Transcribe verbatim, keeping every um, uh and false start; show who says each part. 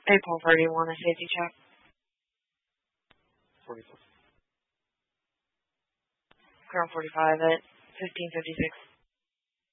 Speaker 1: April thirty-first, a safety check.
Speaker 2: forty-four.
Speaker 1: Ground forty-five at fifteen fifty-six.